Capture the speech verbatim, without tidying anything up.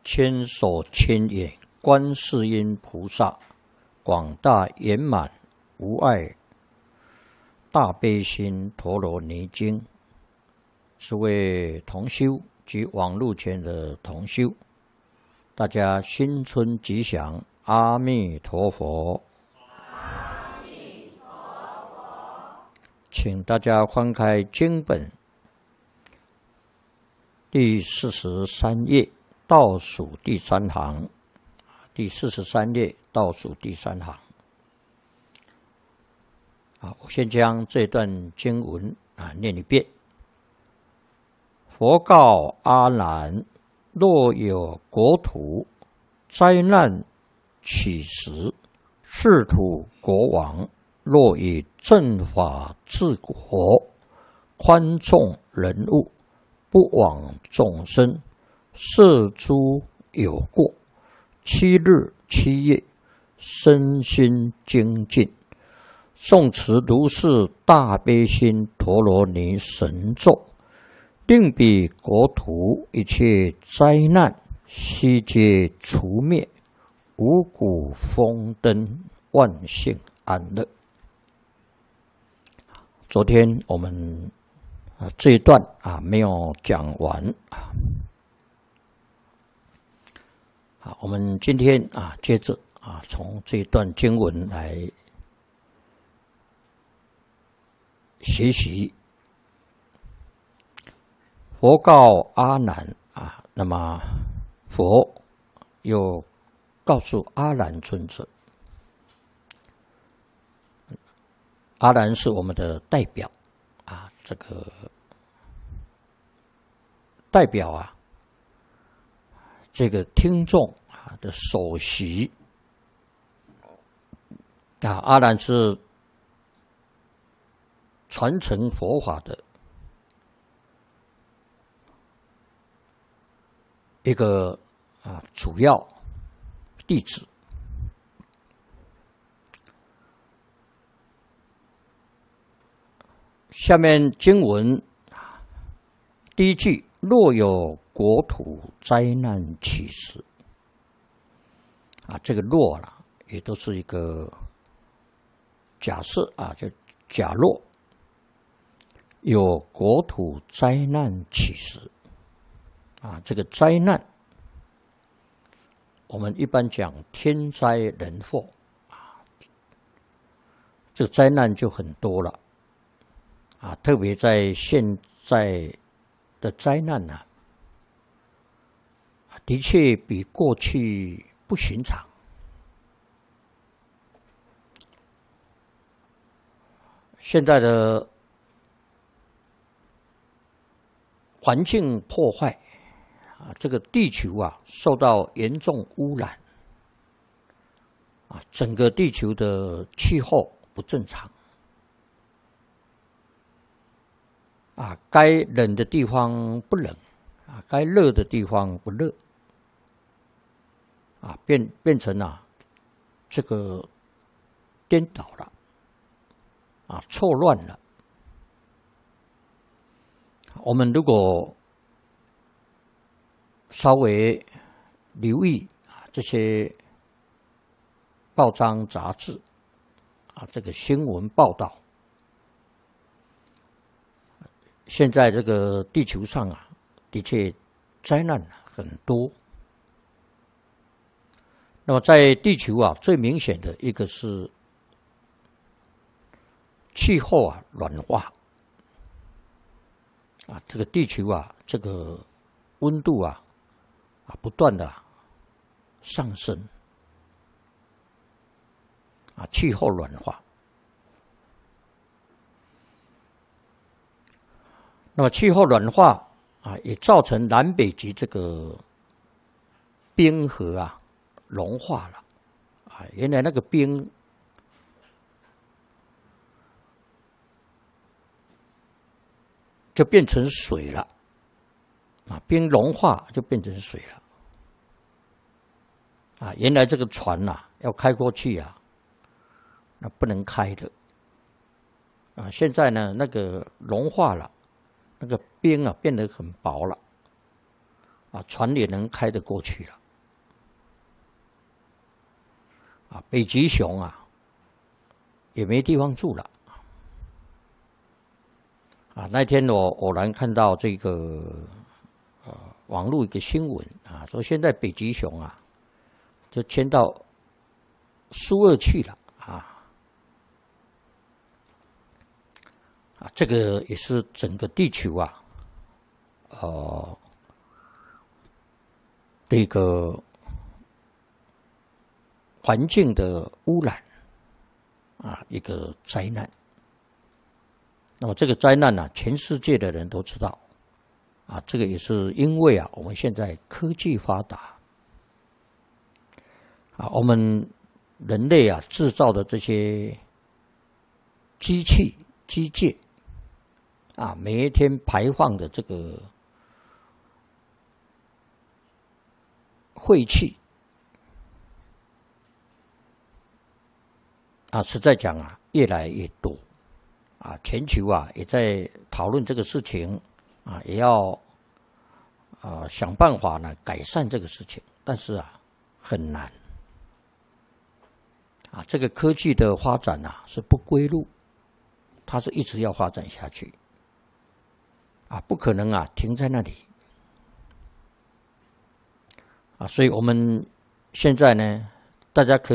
千手千眼观世音菩萨，广大圆满无碍大悲心陀罗尼经。诸位同修及网络前的同修，大家新春吉祥，阿弥陀佛。 阿弥陀佛。 请大家翻开经本第四十三页倒数第三行，第四十三页倒数第三行。啊，我先将这段经文啊念一遍。佛告阿难：若有国土灾难起时，是土国王若以正法治国，宽纵人物，不枉众生，摄诸有过，七日七夜，身心精进，诵持如是大悲心陀罗尼神咒，令彼国土一切灾难悉皆除灭，五谷丰登，万幸安乐。昨天我们啊这一段啊没有讲完啊，好，我们今天啊接着啊从这一段经文来学习。佛告阿难啊，那么佛又告诉阿难尊者，阿难是我们的代表啊，这个代表啊，这个听众啊的首席啊，阿难是传承佛法的一个啊主要弟子。下面经文第一句：若有国土灾难起时，啊，这个若啦，也都是一个假设啊，就假若有国土灾难起时。啊，这个灾难，我们一般讲天灾人祸啊，这个灾难就很多了啊，特别在现在的灾难呢、啊，的确比过去不寻常。现在的环境破坏。啊，这个地球啊受到严重污染，啊，整个地球的气候不正常，啊，该冷的地方不冷，啊，该热的地方不热，啊，变变成啊这个颠倒了，啊，错乱了。我们如果稍微留意啊这些报章杂志啊，这个新闻报道，现在这个地球上啊，的确灾难很多。那么在地球啊，最明显的一个是气候啊暖化啊，这个地球啊，这个温度啊。啊，不断的上升，啊，气候暖化。那么气候暖化啊，也造成南北极这个冰河啊融化了，啊，原来那个冰就变成水了。啊，冰融化就变成水了。啊，原来这个船呐、啊、要开过去啊，那不能开的。啊，现在呢那个融化了，那个冰啊变得很薄了。 啊，船也能开得过去了。啊，北极熊啊，也没地方住了。啊，那天我偶然看到这个呃网络一个新闻啊，说现在北极熊啊，就迁到苏俄去了啊。啊，这个也是整个地球啊，呃，这个环境的污染啊，一个灾难。那么这个灾难呢、啊，全世界的人都知道啊，这个也是因为啊，我们现在科技发达啊，我们人类啊制造的这些机器、机械啊，每一天排放的这个废气啊，实在讲啊，越来越多啊，全球啊也在讨论这个事情啊，也要啊想办法呢改善这个事情，但是啊很难啊，这个科技的发展啊是不归路，它是一直要发展下去。啊，不可能啊，停在那里啊，所以我们现在呢，大家可以。